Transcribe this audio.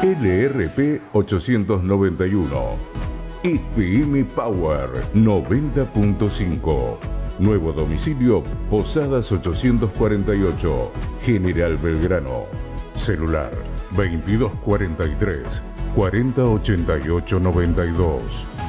LRP 891. FM Power 90.5. Nuevo domicilio, Posadas 848, General Belgrano. Celular 2243 408892.